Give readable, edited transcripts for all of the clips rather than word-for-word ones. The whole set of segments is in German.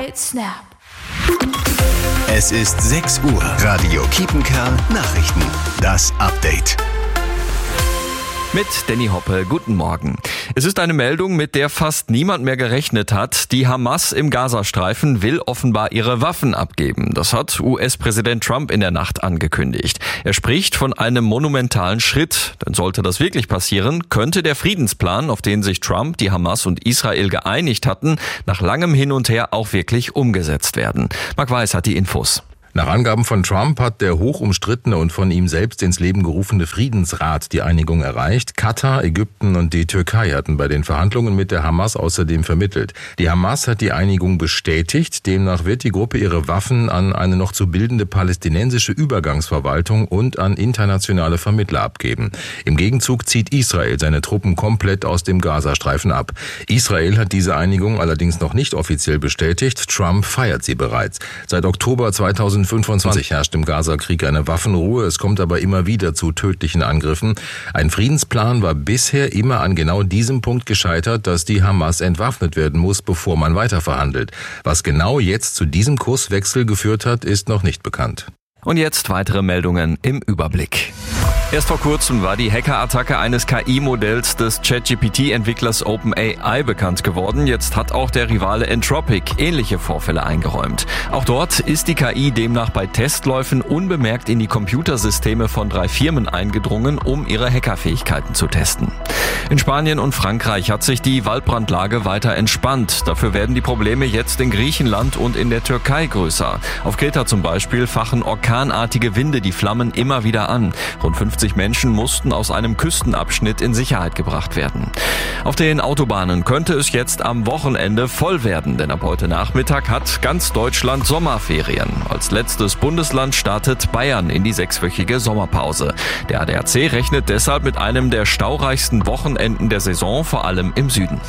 right snap. Es ist 6 Uhr. Radio Kiepenkerl Nachrichten. Das Update. Mit Danny Hoppe, guten Morgen. Es ist eine Meldung, mit der fast niemand mehr gerechnet hat. Die Hamas im Gazastreifen will offenbar ihre Waffen abgeben. Das hat US-Präsident Trump in der Nacht angekündigt. Er spricht von einem monumentalen Schritt. Denn sollte das wirklich passieren, könnte der Friedensplan, auf den sich Trump, die Hamas und Israel geeinigt hatten, nach langem Hin und Her auch wirklich umgesetzt werden. Marc Weiß hat die Infos. Nach Angaben von Trump hat der hoch umstrittene und von ihm selbst ins Leben gerufene Friedensrat die Einigung erreicht. Katar, Ägypten und die Türkei hatten bei den Verhandlungen mit der Hamas außerdem vermittelt. Die Hamas hat die Einigung bestätigt. Demnach wird die Gruppe ihre Waffen an eine noch zu bildende palästinensische Übergangsverwaltung und an internationale Vermittler abgeben. Im Gegenzug zieht Israel seine Truppen komplett aus dem Gazastreifen ab. Israel hat diese Einigung allerdings noch nicht offiziell bestätigt. Trump feiert sie bereits. Seit Oktober 2025 herrscht im Gaza-Krieg eine Waffenruhe, es kommt aber immer wieder zu tödlichen Angriffen. Ein Friedensplan war bisher immer an genau diesem Punkt gescheitert, dass die Hamas entwaffnet werden muss, bevor man weiterverhandelt. Was genau jetzt zu diesem Kurswechsel geführt hat, ist noch nicht bekannt. Und jetzt weitere Meldungen im Überblick. Erst vor kurzem war die Hackerattacke eines KI-Modells des ChatGPT-Entwicklers OpenAI bekannt geworden. Jetzt hat auch der Rivale Anthropic ähnliche Vorfälle eingeräumt. Auch dort ist die KI demnach bei Testläufen unbemerkt in die Computersysteme von 3 Firmen eingedrungen, um ihre Hackerfähigkeiten zu testen. In Spanien und Frankreich hat sich die Waldbrandlage weiter entspannt. Dafür werden die Probleme jetzt in Griechenland und in der Türkei größer. Auf Kreta zum Beispiel fachen orkanartige Winde die Flammen immer wieder an. Rund 50 Menschen mussten aus einem Küstenabschnitt in Sicherheit gebracht werden. Auf den Autobahnen könnte es jetzt am Wochenende voll werden, denn ab heute Nachmittag hat ganz Deutschland Sommerferien. Als letztes Bundesland startet Bayern in die 6-wöchige Sommerpause. Der ADAC rechnet deshalb mit einem der staureichsten Wochenenden der Saison, vor allem im Süden.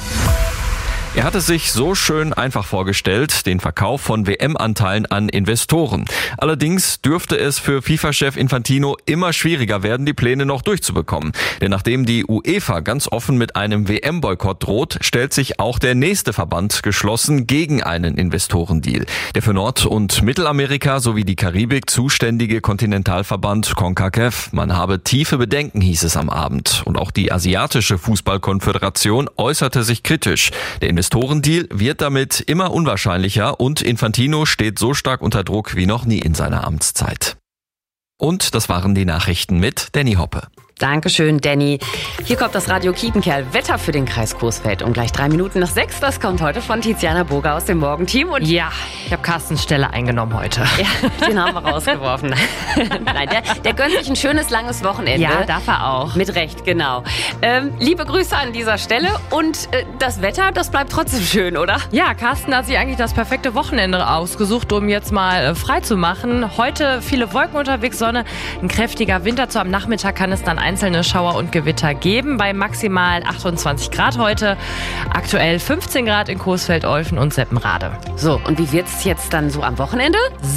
Er hat es sich so schön einfach vorgestellt, den Verkauf von WM-Anteilen an Investoren. Allerdings dürfte es für FIFA-Chef Infantino immer schwieriger werden, die Pläne noch durchzubekommen. Denn nachdem die UEFA ganz offen mit einem WM-Boykott droht, stellt sich auch der nächste Verband geschlossen gegen einen Investorendeal. Der für Nord- und Mittelamerika sowie die Karibik zuständige Kontinentalverband CONCACAF. Man habe tiefe Bedenken, hieß es am Abend. Und auch die asiatische Fußballkonföderation äußerte sich kritisch. Der Investorendeal wird damit immer unwahrscheinlicher und Infantino steht so stark unter Druck wie noch nie in seiner Amtszeit. Und das waren die Nachrichten mit Danny Hoppe. Dankeschön, Danny. Hier kommt das Radio Kiepenkerl Wetter für den Kreis Coesfeld. Um gleich 3 Minuten nach 6. Das kommt heute von Tiziana Burger aus dem Morgenteam. Und ja, ich habe Carstens Stelle eingenommen heute. Ja, den haben wir rausgeworfen. Nein, der gönnt sich ein schönes, langes Wochenende. Ja, darf er auch. Mit Recht, genau. Liebe Grüße an dieser Stelle. Und das Wetter, das bleibt trotzdem schön, oder? Ja, Carsten hat sich eigentlich das perfekte Wochenende ausgesucht, um jetzt mal frei zu machen. Heute viele Wolken unterwegs, Sonne, ein kräftiger Wind dazu. Am Nachmittag kann es dann einzelne Schauer und Gewitter geben, bei maximal 28 Grad heute. Aktuell 15 Grad in Coesfeld, Olfen und Seppenrade. So, und wie wird's jetzt dann so am Wochenende?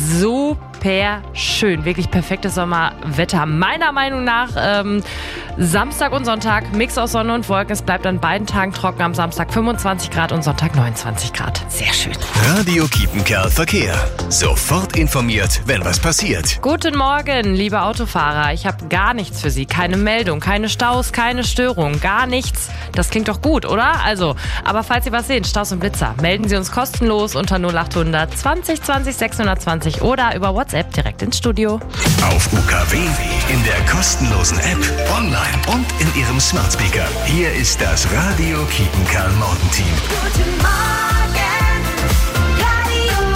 Super schön, wirklich perfektes Sommerwetter. Meiner Meinung nach Samstag und Sonntag Mix aus Sonne und Wolken. Es bleibt an beiden Tagen trocken. Am Samstag 25 Grad und Sonntag 29 Grad. Sehr schön. Radio Kiepenkerl Verkehr. Sofort informiert, wenn was passiert. Guten Morgen, liebe Autofahrer. Ich habe gar nichts für Sie. Keine Meldung, keine Staus, keine Störung, gar nichts. Das klingt doch gut, oder? Also, aber falls Sie was sehen, Staus und Blitzer, melden Sie uns kostenlos unter 0800 20 20 620 oder über WhatsApp direkt ins Studio. Auf UKW, in der kostenlosen App, online und in Ihrem Smart Speaker. Hier ist das Radio Kiepenkerl Morgenteam. Guten Morgen, Radio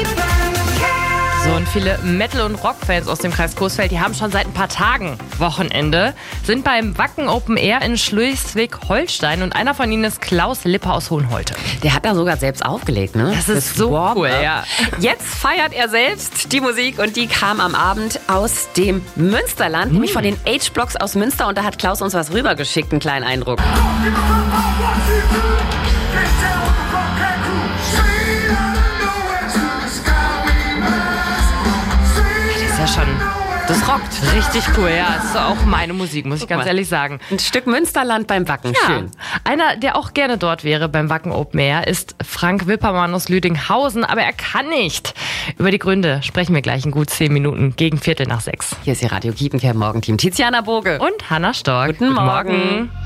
Kiepenkerl. So, und viele Metal- und Rock-Fans aus dem Kreis Coesfeld, die haben schon seit ein paar Tagen Wochenende, sind beim Wacken Open Air in Schleswig-Holstein und einer von ihnen ist Klaus Lipper aus Hohenholte. Der hat da sogar selbst aufgelegt, ne? Das ist so cool, ja. Jetzt feiert er selbst die Musik und die kam am Abend aus dem Münsterland, nämlich von den H-Blocks aus Münster und da hat Klaus uns was rübergeschickt, einen kleinen Eindruck. Das rockt. Richtig cool, ja. Ist auch meine Musik, muss ich ganz mal. ehrlich sagen. Ein Stück Münsterland beim Wacken. Ja. Schön. Einer, der auch gerne dort wäre beim Wacken Open Air, ist Frank Wippermann aus Lüdinghausen, aber er kann nicht. Über die Gründe sprechen wir gleich in gut 10 Minuten gegen 5:45. Hier ist Ihr Radio Kiepenkerl Morgenteam. Tiziana Boge. Und Hannah Stork. Guten Morgen.